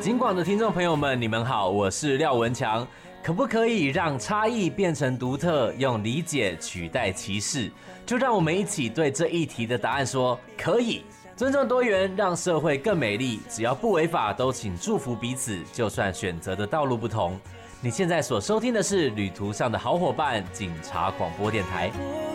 警广的听众朋友们，你们好，我是廖文强。可不可以让差异变成独特，用理解取代歧视？就让我们一起对这一题的答案说可以。尊重多元，让社会更美丽。只要不违法，都请祝福彼此。就算选择的道路不同，你现在所收听的是旅途上的好伙伴——警察广播电台。